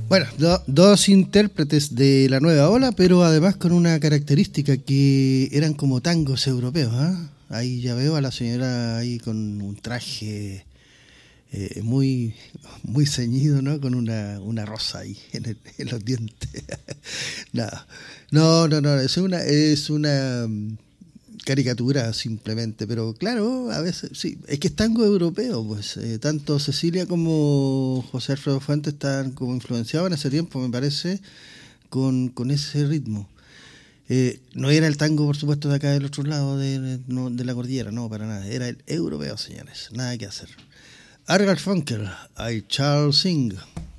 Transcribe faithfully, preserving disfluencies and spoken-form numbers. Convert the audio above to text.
Bueno, do, dos intérpretes de la nueva ola, pero además con una característica que eran como tangos europeos. ¿eh? Ahí ya veo a la señora ahí con un traje eh, muy muy ceñido, ¿no? Con una, una rosa ahí en, el, en los dientes. no, no, no, no, es una es una caricatura simplemente, pero claro, a veces sí, es que es tango europeo, pues eh, tanto Cecilia como José Alfredo Fuentes están como influenciados en ese tiempo, me parece, con, con ese ritmo. Eh, no era el tango, por supuesto, de acá del otro lado de, no, de la cordillera, no, para nada. Era el europeo, señores. Nada que hacer. Art Garfunkel, I Shall Sing.